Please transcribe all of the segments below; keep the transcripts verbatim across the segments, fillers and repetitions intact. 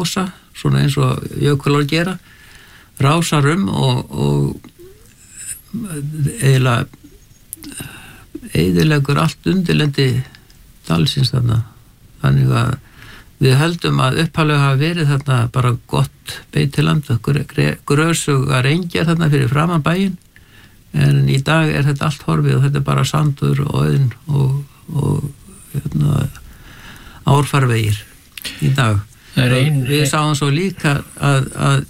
rása, svona eins og jökulár gera, rásar um og, og eiginlega eyðileggur allt undirlendi dalsins þarna. Þannig að við höldum að upphaflega hafa verið þarna bara gott beitiland, grösugar engjar þarna fyrir framan bæinn, en í dag er þetta allt horfið og þetta er bara sandur og auðn og, og hérna, árfarvegir í dag. Ein, við sáum svo líka að, að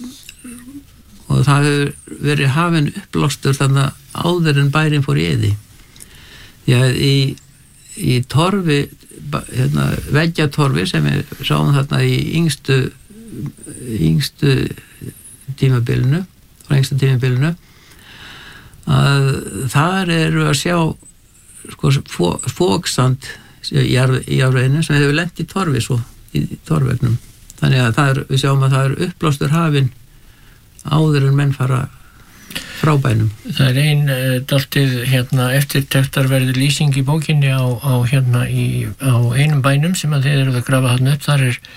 og það hefur verið hafinn uppblástur þarna áður en bærin fór í eyði. Já, í, í torfi, hérna, veggjatorfi sem við sáum þarna í yngstu, yngstu tímabilinu, frá yngstu tímabilinu, að þar eru að sjá sko, fóksand í jarðveginum sem hefur lent í torfi svo, í torfvegnum. Þannig að það er, við sjáum að það er uppblástur hafinn áður en menn fara frá bænum. Það er ein uh, dálítið hérna eftirtektarverði lýsing í bókinni á, á hérna í, á einum bænum sem að þið eruð að grafa hann upp. Þar er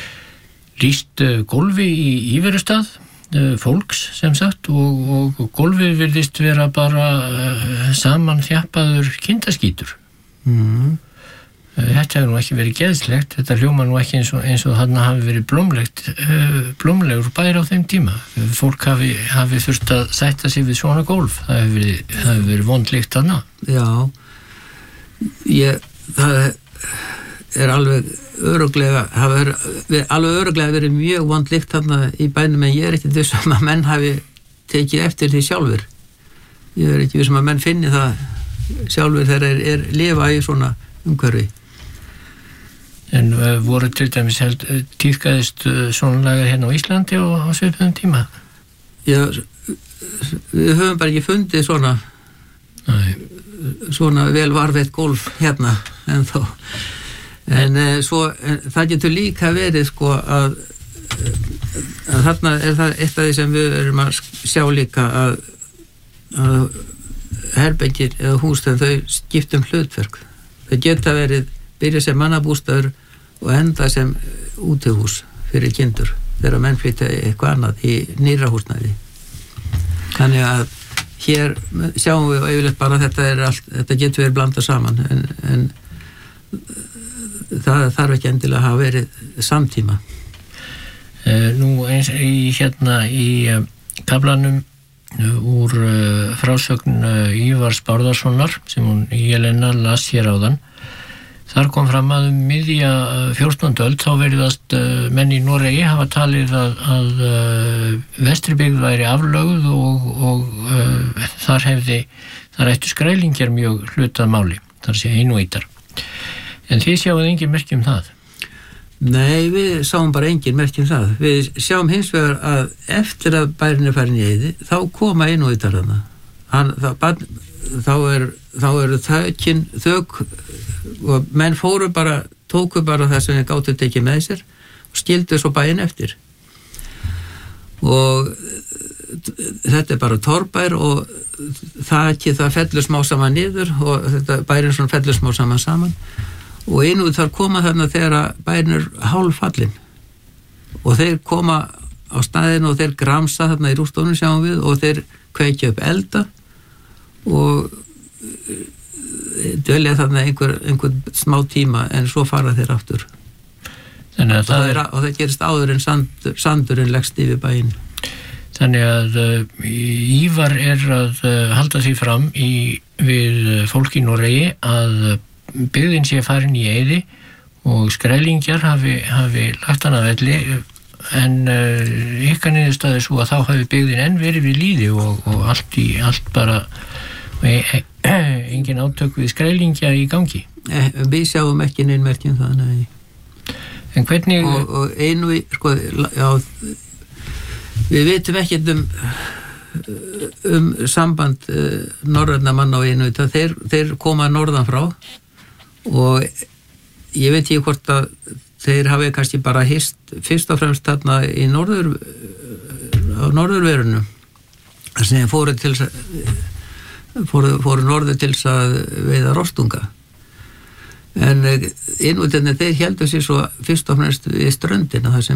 lýst uh, gólfi í Íverustað, uh, fólks sem sagt, og, og, og gólfið virðist vera bara uh, saman þjappaður kindaskítur. Mhm. Þetta hefur nú ekki verið geðslegt, þetta hljóma nú ekki eins og, eins og þarna hafi verið blómlegt, blómlegur bæri á þeim tíma. Fólk hafi, hafi þurft að sætta sig við svona gólf, það hefur verið, það hefur verið vondlíkt þarna. Já, ég, það er alveg örugglega, hafa alveg örugglega verið mjög vondlíkt þarna í bænum, en ég er ekki þessum að menn hafi tekið eftir því sjálfur. Ég er ekki þessum að menn finni það sjálfur þegar er, er lifa í svona umhverfi. En uh, voru til dæmis held, tíðkaðist uh, svona lagar hérna á Íslandi og á svipuðum tíma? Já, við höfum bara ekki fundið svona Nei. svona vel varðveitt gólf hérna en þó. En uh, svo, en, það getur líka verið sko að, að þarna er það eitt af því sem við erum að sjá líka að, að herbergir eða hús þegar þau skiptum hlutverk. Það geta verið byrja sem mannabústaður og enda sem útihús fyrir kindur þegar menn flytja eitthvað annað í nýra húsnæði. Þannig að hér sjáum við yfirleitt bara að þetta, er allt, þetta getur verið blandað saman en, en það þarf ekki endilega að hafa verið samtíma. Uh, nú eins í hérna í uh, kaflanum uh, úr uh, frásögn uh, Ívars Bárðarssonar sem hún Jelena las hér áðan. Þar kom fram að um miðja fjórtándu öld þá veriðast uh, menn í Noregi hafa talið að, að uh, vestribyggð væri aflögð og, og uh, þar hefði, þar ættu skrælingjar mjög hlutað máli, þar sé einvítar. En þið sjáuð engin merki um það? Nei, við sáum bara engin merki um það. Við sjáum hins vegar að eftir að bærin er farin í eyði, þá koma einvítar þarna. Hann, það, þá er þá eru þökin, þök og menn fóru bara, tóku bara það sem þeir gátu tekið með sér og skildu svo bæinn eftir. Og þetta er bara torfbær og þakið það fellur smá saman niður og þetta bærin svona fellur smá saman saman og einu þar koma þarna þegar bærin er hálffallin og þeir koma á staðinn og þeir gramsa þarna í rústónum sjáum við og þeir kveikja upp elda og dvelja þarna einhver, einhver smá tíma en svo fara þeir aftur. Þannig að það er, og það gerist áður en sandur, sandurinn leggst yfir bæinn. Þannig að uh, Ívar er að uh, halda því fram í, við uh, fólk í Noregi að byggðin sé farin í eyði og skrælingjar hafi, hafi lagt hana velli en uh, ykkar niðurstaði svo að þá hafi byggðin enn verið við líði og, og allt, í, allt bara e, e, e, engin átök við skrælingja í gangi. Eh, við sjáum ekki neinn merki um það, nei. En hvernig... Og, og einu, sko, já, við vitum ekki um, um samband uh, norrænna manna og einu, þeir, þeir koma norðan frá og ég veit ekki hvort að þeir hafi kannski bara hist fyrst og fremst þarna í norður á norðurverunum þar sem fóru til fóru, fóru norður til að veiða rostunga en innvöldarnir þeir heldur sér svo fyrst og fremst við ströndina þar sem